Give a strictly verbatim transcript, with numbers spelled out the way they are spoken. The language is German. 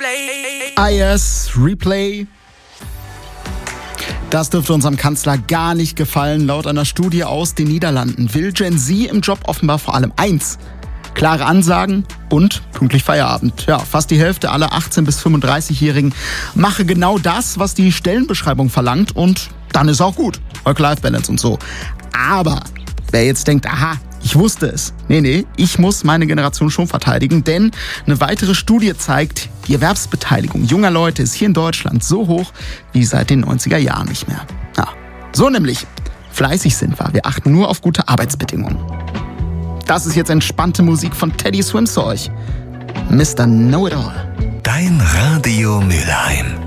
I S Replay. Das dürfte unserem Kanzler gar nicht gefallen. Laut einer Studie aus den Niederlanden will Gen Z im Job offenbar vor allem eins: klare Ansagen und pünktlich Feierabend. Ja, fast die Hälfte aller achtzehn- bis fünfunddreißigjährigen mache genau das, was die Stellenbeschreibung verlangt, und dann ist auch gut. Work-Life-Balance und so. Aber wer jetzt denkt, aha, ich wusste es. Nee, nee, ich muss meine Generation schon verteidigen, denn eine weitere Studie zeigt, die Erwerbsbeteiligung junger Leute ist hier in Deutschland so hoch wie seit den neunziger Jahren nicht mehr. Ja, so nämlich. Fleißig sind wir. Wir achten nur auf gute Arbeitsbedingungen. Das ist jetzt entspannte Musik von Teddy Swims für euch. Mister Know-It-All. Dein Radio Mülheim.